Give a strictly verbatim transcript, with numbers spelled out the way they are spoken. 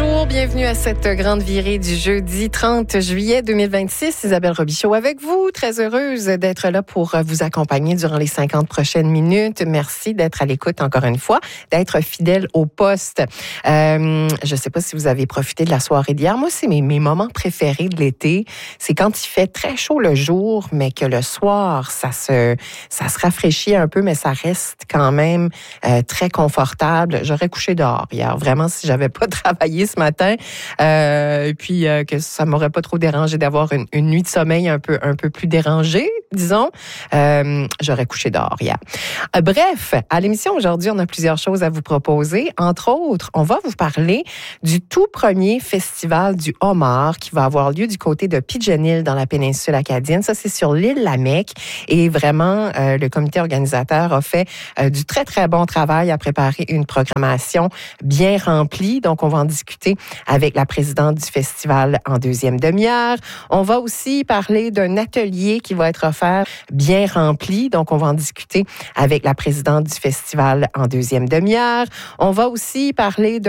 bonjour, bienvenue à cette grande virée du jeudi trente juillet deux mille vingt-six. Isabelle Robichaud avec vous, très heureuse d'être là pour vous accompagner durant les cinquante prochaines minutes. Merci d'être à l'écoute encore une fois, d'être fidèle au poste. Euh, je ne sais pas si vous avez profité de la soirée d'hier. Moi, c'est mes, mes moments préférés de l'été. C'est quand il fait très chaud le jour, mais que le soir, ça se, ça se rafraîchit un peu, mais ça reste quand même euh, très confortable. J'aurais couché dehors hier, vraiment, si j'avais pas travaillé ce matin, euh, et puis euh, que ça m'aurait pas trop dérangé d'avoir une, une nuit de sommeil un peu un peu plus dérangée, disons, euh, j'aurais couché dehors hier. Euh, bref, à l'émission aujourd'hui, on a plusieurs choses à vous proposer. Entre autres, on va vous parler du tout premier festival du homard qui va avoir lieu du côté de Pigeon Hill dans la péninsule acadienne. Ça, c'est sur l'île Lamec. Et vraiment, euh, le comité organisateur a fait euh, du très, très bon travail à préparer une programmation bien remplie. Donc, on va en discuter avec la présidente du festival en deuxième demi-heure. On va aussi parler d'un atelier qui va être offert bien rempli. Donc, on va en discuter avec la présidente du festival en deuxième demi-heure. On va aussi parler de